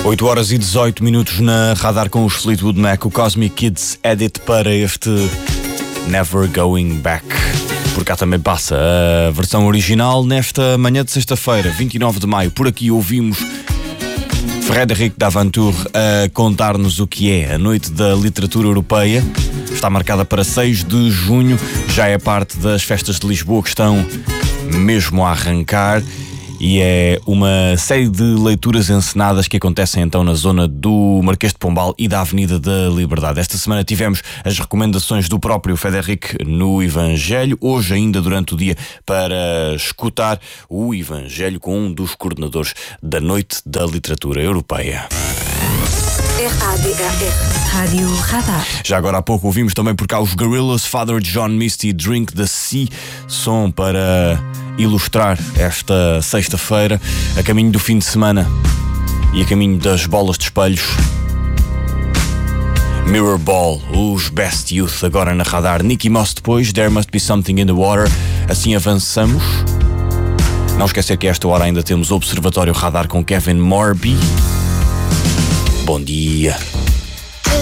8 horas e 18 minutos na Radar com os Fleetwood Mac, o Cosmic Kids Edit para este Never Going Back. Por cá também passa a versão original nesta manhã de sexta-feira, 29 de maio. Por aqui ouvimos Frédéric Davantour a contar-nos o que é a Noite da Literatura Europeia. Está marcada para 6 de junho, já é parte das festas de Lisboa que estão mesmo a arrancar. E é uma série de leituras encenadas que acontecem então na zona do Marquês de Pombal e da Avenida da Liberdade. Esta semana tivemos as recomendações do próprio Frédéric no Evangelho. Hoje ainda durante o dia para escutar o Evangelho com um dos coordenadores da Noite da Literatura Europeia. Rádio Radar. Já agora há pouco ouvimos também por cá os Gorillaz, Father John Misty, Drink the Sea, som para ilustrar esta sexta-feira, a caminho do fim de semana e a caminho das bolas de espelhos. Mirror Ball, os Best Youth agora na Radar. Nicky Moss depois, There Must Be Something in the Water. Assim avançamos. Não esquecer que a esta hora ainda temos o Observatório Radar com Kevin Morby. Bom dia.